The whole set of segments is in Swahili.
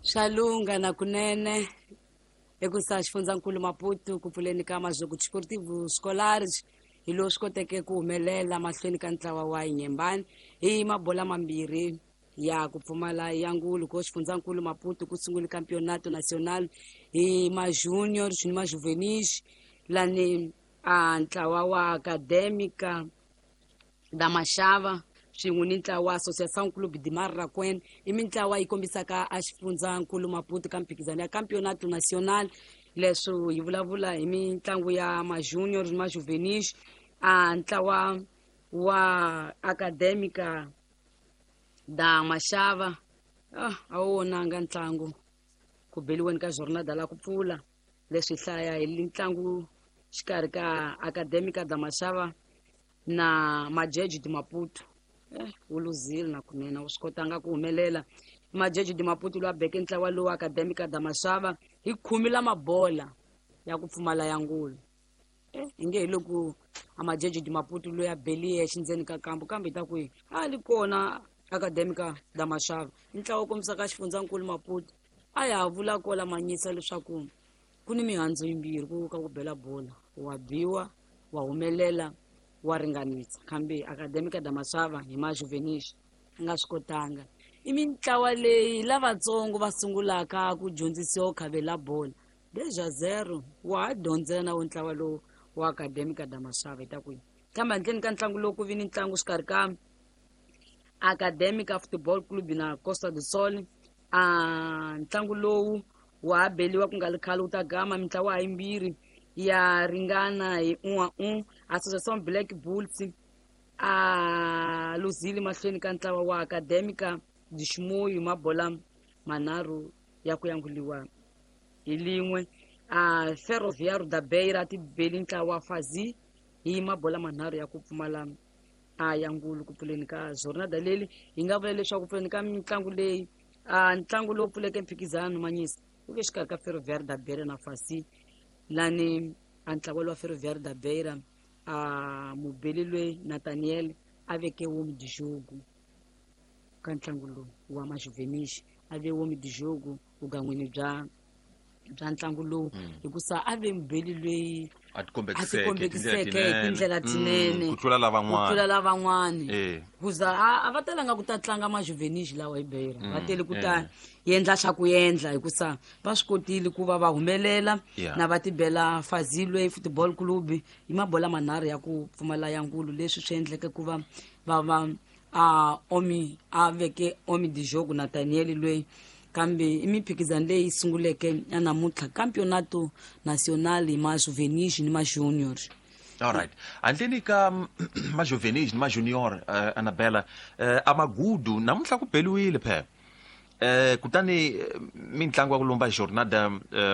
Shalunga na kunene ekusa xifundzankulu Maputo ku pfuleni ka mazvoku desportivo scolares hi lo swi koteke ku humelela mahlweni ka ntlawa wa Inyembane hi mabola mambirhi ya ku pfumala ya ngulu ko xifundzankulu Maputo ku sungule campeonato nacional hi majuniors ni majuvenis lani a ntlawa wa academica da Mashava swin'we ni ntlawa wa Associação Clube de Marraquém i mitlawa yi kombisaka a xifundzankulu Maputo ka mphikizano ya campeonato nacional leswo hi vulavula hi mitlangu ya majuniors ni majuvenis a ntlawa wa academica da Mashava a wonanga ntlangu ku beliweni ka jornada la ku pfula leswi hlaya hi ntlangu xikarhi ka academica da Mashava na Majeje de Maputo uluzile na kunena u swi kotanga ku humelela Majeje de Maputo lo beke ntlawa lowu academica da Mashava hi 10 la mabola ya ku pfumala ya ngulu inge hi loko a Majeje de Maputo lo ya beli exindzeni ka kambe ta ku ali kona academica da Mashava ntlawa kombisa ka xifundzankulu Maputo a ya vula kola manyisa leswaku ku ni mihandzu yimbirhi ku ka ku bela bola wa biwa wa humelela wa ringanisa kambe academica da Mashava hi majuvenis nga swi kotanga i mitlawa leyi lavatsongo va sungulaka ku dyondzisiwa khavela bola deja 0 wa dyondzela na ntlawa lowu wa academica da Mashava ita ku kambe handleni ka ntlangu lowu ku vi ni ntlangu xikarhi ka academica football club na Costa do Sol ntlangu lowu wa beliwa ku nga likhale u ta gama mitlawa yimbirhi ya ringana hi 1-1 Associação Black Bulls luzile mahlweni ka ntlawa wa academica de Chimoio mabola manharhu ya ku yanguliwa hi lin'we Ferroviário da Beira ti beli ntlawa wa Fazi hi mabola manharhu ya ku pfumala ya ngulu ku pfuleni ka jornada leli hi nga vula leswaku pfuleni ka mitlangu leyi ntlangu lowu pfuleke mphikizano manyisa u ve xikarhi ka Ferroviário da Beira na Fazi lani ntlawa wa Ferroviário da Beira mubelilwe Nathaniel a veke homem de jogo ka ntlangu lowu wa majuvenis a ve homem de jogo u gan'wini bya ntlangu lowu hikusa a ve mubelilwe a ti kombekiseke hi tindlela tinene ku tlula lavan'wani kuza a va talanga ku ta tlanga majuvenis lawa hi Beira va tele ku ta yendla xa ku yendla hikusa va swi kotile ku va humelela na va tibela Fazilwe football club hi mabola manharhu ya ku pfumala ya ngulu leswi swi endleke ku va a veke homem de jogo Nathaniel lweyi kambe i miphikizano leyi sunguleke ya namuntlha campeonato nacional hi majuvenis ni majuniors. Alright. Handleni ka majuvenis ni majunior Anabela amagudu namuntlha ku beliwile phe kutani mitlangu ya ku lomba jornada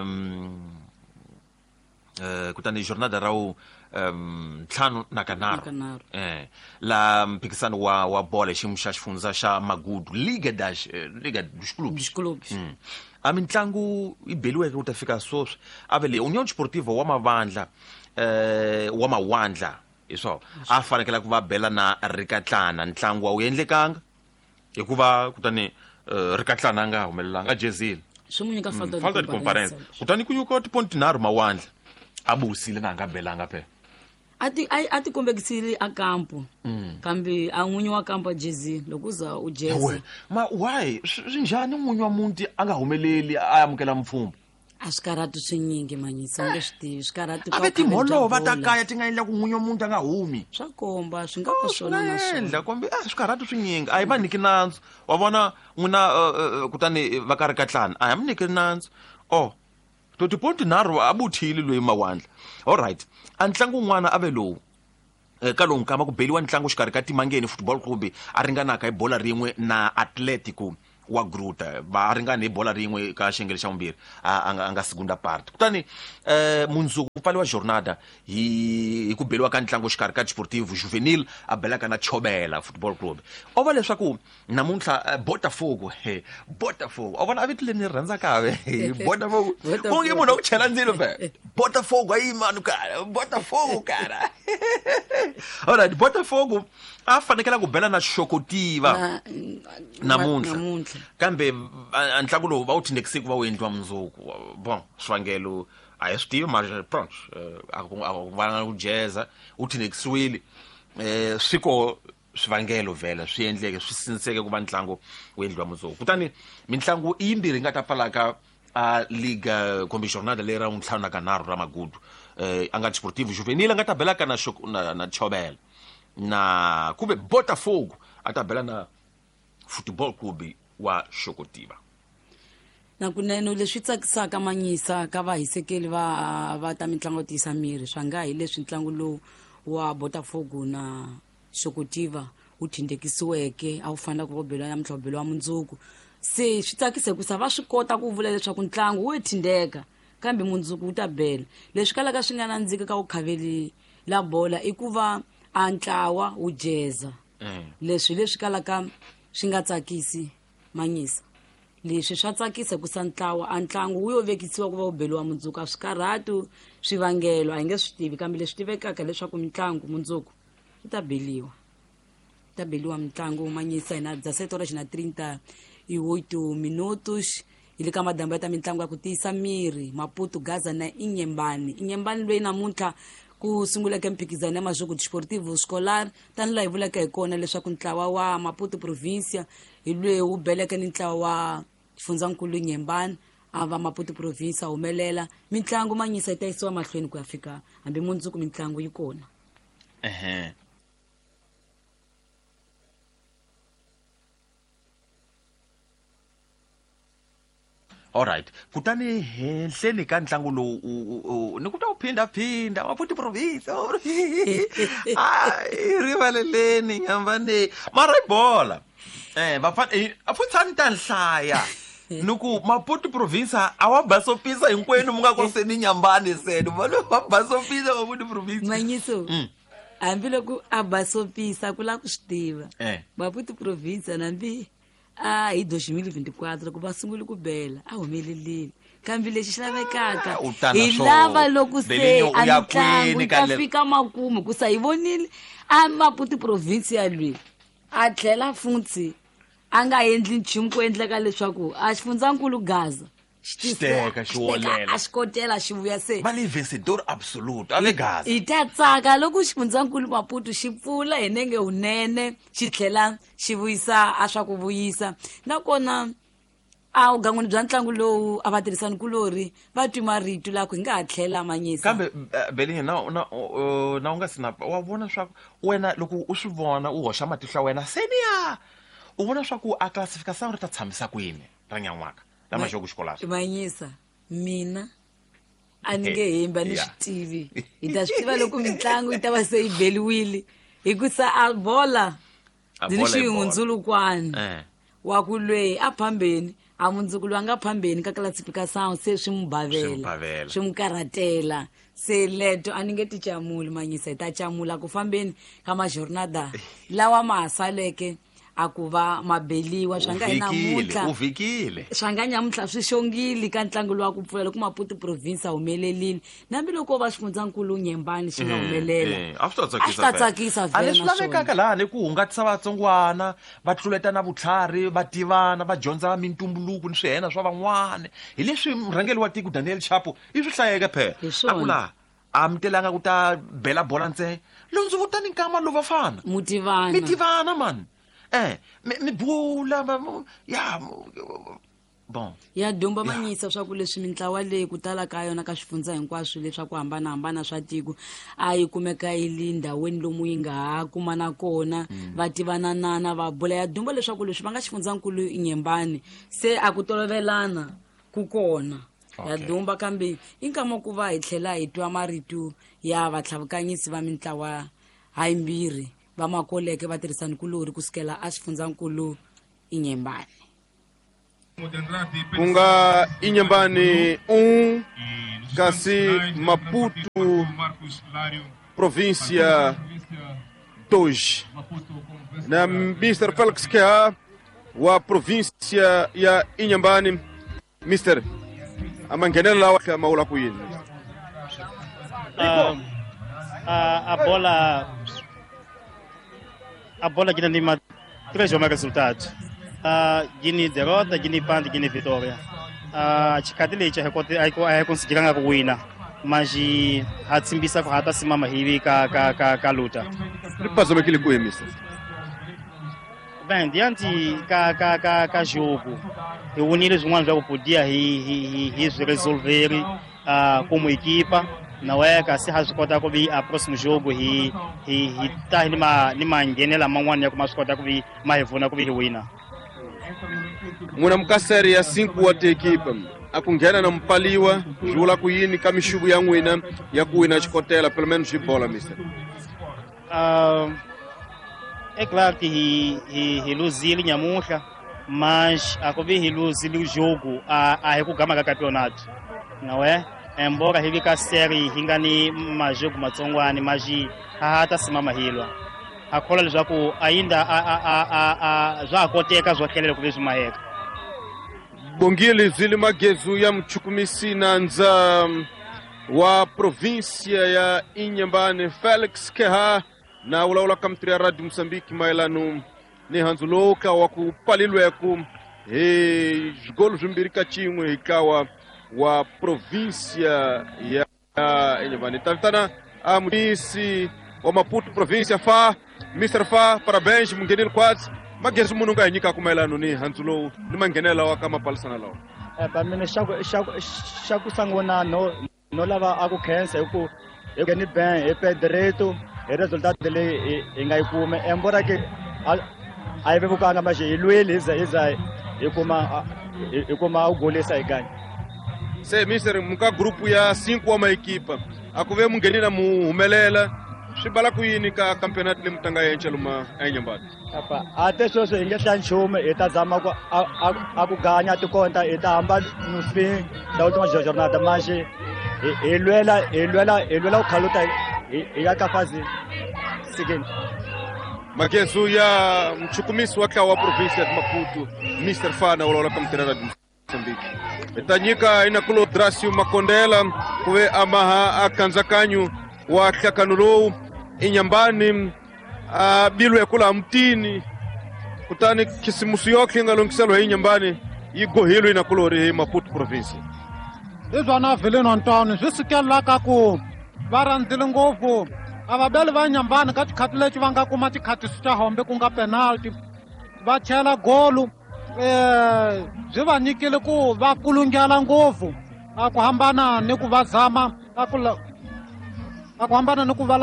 kutani jornada rawu ntlhanu na kanharhu la mphikisano wa bola xiyimo xa xifundza xa magudu liga dos clubes a mitlangu yi beliweke ku ta fika swoswi a vele União Desportiva wa Mavandla wa Mawandla hi swona a fanekela ku va bela na Rikatlana ntlangu wa wu endlekanga hikuva kutani Rikatlana nga humelelanga a jezile swi mu nyika falta de comparência kutani ku nyuka tiponti nharhu Mawandla a busile na nga belanga phe a ti kombekisile a kampo kambe a n'winyi wa kampo jezi loko uza u jezi ma why swi njhani n'winyi wa muti a nga humeleli a amukela mpfhumba a swikarhati swinyingi manyisa nge swi tivi swikarhati a ve timholova ta kaya ti nga endla ku n'winyi wa muti a nga humi swa komba swi nga va swona na endla kombe swikarhati swinyingi a hi va nyiki nandzu wa vona n'wina kutani va ka Rikatlana a hi mi nyiki nandzu to tiponti nharhu a buthile loyi Mawandla alright a ntlangu wun'wana a ve lowu ka lowu nkama ku beliwa ntlangu xikarhi ka Timangeni football club a ringanaka hi bola rin'we na Atletico wa Gruta va ringana hi bola rin'we ka xiyengele xa vumbirhi a nga segunda parte kutani mundzuku ku pfaliwa jornada hi ku beliwa ka ntlangu xikarhi ka Desportivo Juvenil a belaka na Chobela football club o va leswaku namuntlha Botafogo o vona a vitile ni rhandzaka Botafogo onge munhu wa ku chela ndzilo phe Botafogo ayi manu cara Botafogo cara alright Botafogo a fanekela ku bela na Xokotiva namuntlha kambe ntlangu lowu va wu thindekisi ku va wu endliwa mundzuku bon swivangelo a hi swi tivi mara pronto a ku va ku jeza wu thindekisiwile swiko swivangelo vhela swi endleke swi siniseke ku va ntlangu wu endliwa mundzuku kutani mitlangu i yimbirhi nga ta pfalaka a liga kumbe jornada leyi ra n'witlhanu na kanharhu ra magudu a nga Desportivo Juvenil a nga ta belaka na Chobela na kumbe Botafogo a ta bela na Football Club wa Shokotiva. Na kunene leswi tsakisaka Manyisa ka vahisekeli va ta mitlangu tisa miri swa nga hi leswi ntlangu lowu wa Botafogo na Shokotiva wu thindekisiweke a wu fanele ku bela na mtlhobelo wa mundzuku se swi tsakise ku sa va swi kota ku vula leswaku ntlangu wu thindeka kambe mundzuku wu ta bela leswi kalaka swi nga nandzika ka ku khaveli la bola i ku va a ntlawa wu jeza leswi kalaka swi nga tsakisi Manyisa leswi swa tsakisa ku sa ntlawa a ntlangu wu yo vekisiwa ku va wu beliwa mundzuku a swi karhatu swivangelo a hi nge swi tivi kambe leswi tivekaka leswaku mitlangu mundzuku yi ta beliwa mitlangu Manyisa ina 17:38 minutos ile ka madamba ya ta mitlangu ya ku tiyisa miri Maputo Gaza na Inyembani loyi namuntlha ku sunguleke mphikizano ya Majuku Desportivo Escolar tani la hi vulaka hi kona leswaku ntlawa wa Maputo provincia hi loyi wu beleke ni ntlawa wa Xifundzhankulu Inyembani ava Maputo provincia humelela mitlangu Manyisa yi ta yisiwa mahlweni ku ya fika hambi mundzuku mitlangu yi kona Alright kutani henhleni ka ntlangu lowu ni ku ta wu phinda Maputo provincia rivaleleni Nyambane mara i bola vafana a futsani ta nhlaya ni ku Maputo provincia a wa basopisa hinkwenu mu nga ko seni Nyambane seni va basopisa Maputo provincia Manyiso hambiloko a basopisa ku la ku swi tiva Maputo provincia nambi hi 2024 ku va sunguli ku bela a humelelile kambe lexi xi lavekaka hi lava loko se a mitlangu ta fika makumu ku sa hi vonile a Maputo provincia lweyi a tlhela funtsi a nga endli nchumu ku endleka leswaku a Xifundzhankulu Gaza xiteka xiwolela a xi kotela xi vuya se va le vencedor absolute a le Gaza hi ta tsaka loko Xifundzhankulu Maputo xi pfula hi nenge hunene xi tlhela xi vuyisa a swa ku vuyisa nakona a ugan'wini bya ntlangu lowu a va tirhisani kulori va twi marito la ku hi nga ha tlhela Manyisa kambe Belinye na u nga sina wa vona swa wena loko u swi vona u hoxa matihlo wena senior u vona swa ku a classification ri ta tshamisa kwini ra nyan'waka la Majuku Xikolari Manyisa mina a ni nge hemba ni swi tivi hi ta swi tiva loko mitlangu yi ta va se yi beliwile hikusa a bola ni xihundzulukwana wa ku lweyi a phambeni a mundzuku loyi a nga phambeni ka classification se swi mu bavela swi mu karhatela se leto a ni nge ti camuli Manyisa hi ta camula ku fambeni ka majornada lawa ma ha saleke a ku va mabeliwa swa nga hi namuntlha uvikile swa nga nyamuntlha swi xongile ka ntlangu lowa ku pfula loko Maputo provincia humelelile nambi loko va Xifundzhankulu Nyembani xi nga humelela a swi ta tsakisa vhela leswi lavekaka laha ni ku hungatisa vatsongwana va tluleta na vutlhari va tivana va dyondza mintumbuluko ni swihena swa van'wana hi leswi murhangeli wa tiko Daniel Chapo i swi hlayeke phela a ku laha a mi telanga ku ta bela bola ntsena lundzu vutani nkama lo vafana mi tivana man mi bula ya bon ya dyomba Manyisa swa ku leswi mitlawa leyi ku tala ka yona ka swifundza hinkwaswo leswaku hambanahambana swa tiko a yi kumeka yi li ndhawini lomu yi nga ha kumana kona va tivananana va bula ya dyomba leswaku leswi va nga Xifundzhankulu Inyembani se a ku tolovelana ku kona ya dyomba kambe i nkama ku va hi tlhela hi twa marito ya vatlhavukanyisi va mitlawa hayimbirhi va makoleke va tirhisani kulori kusukela a Xifundzhankulu Inyembani kunga Inyembani 1 kasi Maputo província 2 na Mr. Felix Keha wa província ya Inyembani Mr. amangenela lawa ka maula ku yini a bola que tem uma 3 ou mais resultados Gini derrota, gini pante, gini vitória. Chikati leite aí conseguiranga ku wina, mas a tsimbisa ku hata simama hivi ka luta. Lipazama aquele coelho, mister. Bem, diante ka jogo, eu unir os humanos já podia resolver como equipa, não é que se rascota com a próximo jogo e tá numa ngenela mangwana com mais cota com mais vona com wina. Muna mkaseri ya 5 wa ekipa akungena na mpaliwa jula kuyini kamishubu ya ngwina ya kuwina chikotela pelo menos de bola, mister. É claro que reluziu nyamusha, mas a que reluziu o jogo a recugama do campeonato, não é? Embora a série hingani ma jogo matsongwani, mas a hata simama hilwa. A cola já com ainda já acoteka já aquele que vejo mais. Bongili zili magezu ya mchukumisi nanza wa província ya Inhambane Felix Keha na ulaula kamtria Radio Moçambique mailanu ni hanzuloka wa kupalilweku jgolo jumbiri kachimwe ikawa wa província ya Inhambane. Talitana a munisi wa Maputo província Fa, Mr. Fa, parabéns, mungenil quase. Magezu mununga yinika kumailanu ni hanzulo ni mangenela wa kama palisana lao. Para mim shaku sangona no lava aku khensa eu gani bem é direito e resultado dele engai kuma embora que aí veio kanga mas iluele iza e como o gole sai ganha. Se mister muka grupo ya 5 wa equipa akuve mungenina mumelela shibala kuyini ka campeonato limtanga yenche luma Inhambane. Apa até só ingesa nchume etazama ku akuganya tikonta etahamba no fim da última jornada mas elwela ukhaluta iyakafazi seguinte. Magezu ya mchukumisi wake wa província de Maputo Mr. Fana ulola kamtera de Moçambique etanyika inakulo Drácio Makondela kuwe amaha akanzakanyu wa Kakanulou Inhambane bilwe kula mtini kutani kisimusu yoke ngalongiselo Inhambane igohilo inakulori Maputo província. Izwana Avelino Antônio zvisikela ka ku varandile ngopfu avabeli va Inhambane ka tikhati leti va nga kuma tikhati ta hombe ku nga penalty va chela golu byi va nyikile ku va kulungela ngopfu a ku hambana ni ku va zama a ku hambana ni ku va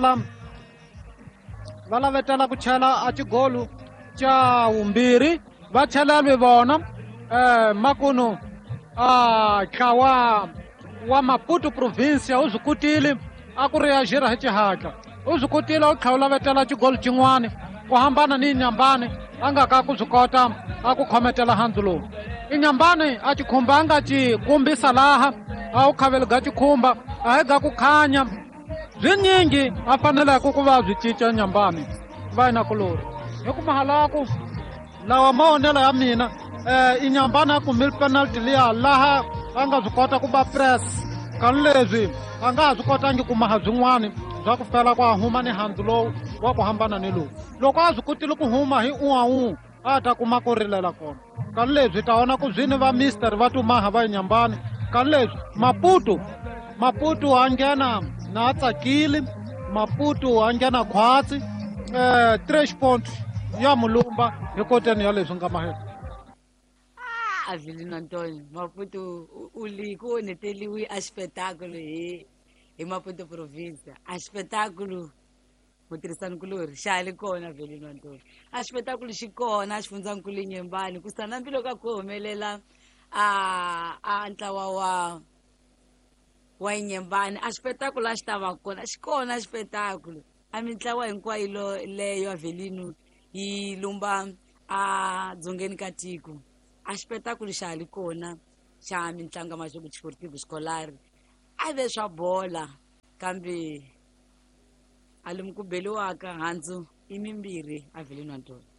lavetela ku chela a tigolu cha vumbirhi va chelelwe vona makuno ntlawa wa Maputo província u zikutile a ku reagira hi xihatla u zikutile u tlha u lavetela tigolu tin'wana ku hambana ni Inhambane a nga ka ku byi kota a ku khometela handzu lowu. Inhambane a tikhumba a nga ti kumbisa laha a wu khaveli ga tikhumba a hi ga ku khanya byinyingi a faneleke ku va byi cinca Inhambane va inakulori hi ku mahalaku lawa mawonelo ya mina Inhambane a kumile penalty liya laha a nga byi kota ku ba press kani lebyi a nga ha byi kotangi ku maha byin'wana bya ku fela ku a huma ni handzu lowu wa ku hambana ni lowu. Loko a byi kotile ku huma hi a ta kuma ku rilela kona kani lebyi ta vona ku byini va mister va tumaha va Inhambane kani lebyi Maputo a nghena na a tsakile Maputo a nghena khwatsi 3 points ya mulumba hi koteni ya leswi nga mahela. Avelino Antônio, Maputo o neteliwi a espetáculo hi Maputo província. A espetáculo mutirhisani kulori xa hali kona Avelino Antônio. A espetáculo xi kona a xifundzankulu Inhambane kusa na hambiloko a ku humelela a ntlawa wa Inhambane a espetáculo a xi tava kona xi kona espetáculo a mitlawa hinkwayo leyo Avelino yi lumba a dzongeni ka tiko. A espetáculo xa hali kona xa mitlangu majogo desportivo escolar a ve swa bola kambe a lomu ku beliwaka handzu i mimbirhi Avelino Antônio.